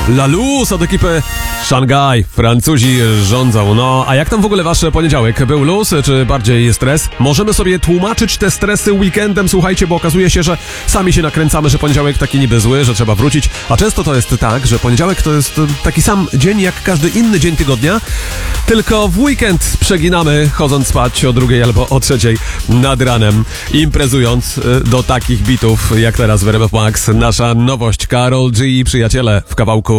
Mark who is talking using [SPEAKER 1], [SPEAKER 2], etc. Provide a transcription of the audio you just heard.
[SPEAKER 1] La Luz od ekipy Szangaj. Francuzi rządzą. No, a jak tam w ogóle wasz poniedziałek? Był luz, czy bardziej stres? Możemy sobie tłumaczyć te stresy weekendem, słuchajcie, bo okazuje się, że sami się nakręcamy, że poniedziałek taki niby zły, że trzeba wrócić, a często to jest tak, że poniedziałek to jest taki sam dzień jak każdy inny dzień tygodnia, tylko w weekend przeginamy, chodząc spać o 2 albo o 3 nad ranem, imprezując do takich bitów jak teraz w RMF Max. Nasza nowość, Karol G, przyjaciele, w kawałku